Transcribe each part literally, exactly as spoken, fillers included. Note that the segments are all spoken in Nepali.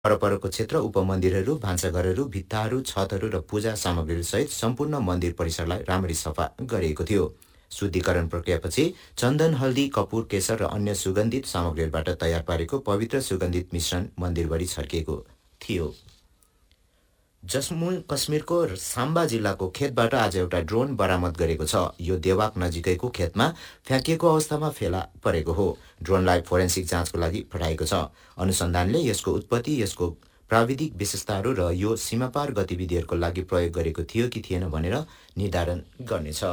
परपरको क्षेत्र उपमन्दिरहरू, भान्साघरहरू, भित्ताहरू, छतहरू र पूजा सामग्रीहरू सहित सम्पूर्ण मन्दिर परिसरलाई राम्ररी सफा गरिएको थियो। शुद्धिकरण प्रक्रियापछि चन्दन, हल्दी, कपुर, केसर र अन्य सुगन्धित सामग्रीहरूबाट तयार पारेको पवित्र सुगन्धित मिश्रण मन्दिरभरि छर्किएको थियो। जम्मू कश्मीरको साम्बा जिल्लाको खेतबाट आज एउटा ड्रोन बरामद गरेको छ। यो देवाक नजिकैको खेतमा फ्याँकिएको अवस्थामा फेला परेको हो। ड्रोनलाई फोरेन्सिक जाँचको लागि पठाएको छ। अनुसन्धानले यसको उत्पत्ति, यसको प्राविधिक विशेषताहरू र यो सीमापार गतिविधिहरूको लागि प्रयोग गरेको थियो कि थिएन भनेर निर्धारण गर्नेछ।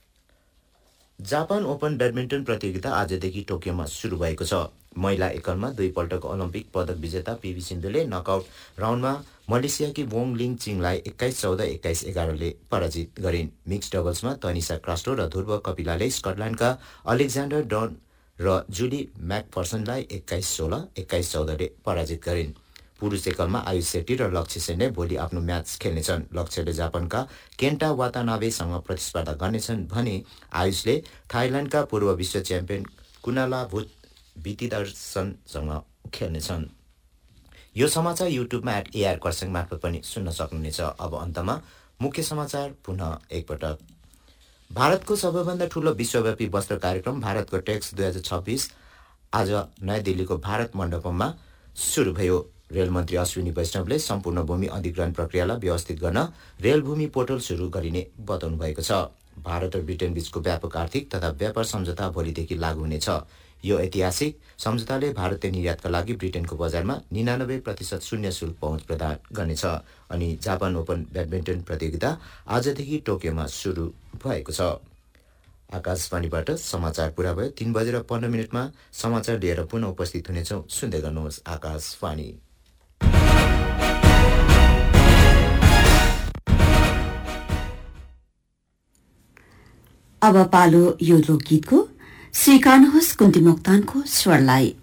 जापान ओपन ब्याडमिन्टन प्रतियोगिता आजदेखि टोकियोमा सुरु भएको छ। महिला एकलमा दुईपल्टको ओलम्पिक पदक विजेता पीभी सिन्धुले नकआउट राउन्डमा मलेसियाकी वोङ लिङ चिङलाई एक्काइस चौध एक्काइस एघारले पराजित गरिन्। मिक्स डबल्समा तनिषा क्रास्टो र ध्रुव कपिलाले स्कटल्यान्डका अलेक्जान्डर डन र जुली म्याकफर्सनलाई एक्काइस सोह्र एक्काइस चौधले पराजित गरिन्। पुरुष एकलमा आयुष सेट्टी र लक्ष्य सेनले भोलि आफ्नो म्याच खेल्नेछन्। लक्ष्यले जापानका केन्टा वातानाबेसँग प्रतिस्पर्धा गर्नेछन् भने आयुषले थाइल्यान्डका पूर्व विश्व च्याम्पियन कुनालाभुत वितिदर्शनसँग खेल्नेछन्। यो समाचार युट्युबमा एट एआर कर्सेङ मार्फत पनि सुन्न सक्नुहुनेछ। अब अन्तमा मुख्य समाचार पुनः एकपटक। भारतको सबैभन्दा ठूलो विश्वव्यापी वस्त्र कार्यक्रम भारतको टेक्स दुई हजार छब्बिस आज नयाँ दिल्लीको भारत मण्डपममा सुरु भयो। रेलमन्त्री अश्विनी वैष्णवले सम्पूर्ण भूमि अधिग्रहण प्रक्रियालाई व्यवस्थित गर्न रेल भूमि पोर्टल सुरु गरिने बताउनु भएको छ। भारत र ब्रिटेन बीचको व्यापक आर्थिक तथा व्यापार सम्झौता भोलिदेखि लागू हुनेछ। यो ऐतिहासिक सम्झौताले भारतीय निर्यातका लागि ब्रिटेनको बजारमा निनानब्बे प्रतिशत शून्य शुल्क पहुँच प्रदान गर्नेछ। अनि जापान ओपन ब्याडमिन्टन प्रतियोगिता आजदेखि टोकियोमा सुरु भएको छ। आकाशवाणीबाट समाचार पुरा भयो। तीन बजेर पन्ध्र मिनटमा समाचार लिएर पुनः उपस्थित हुनेछौँ। सुन्दै गर्नुहोस् आकाशवाणी। अब पालो यो लोकगीतको। स्वीकार्नुहोस् कुन्ती मोक्तानको स्वरलाई।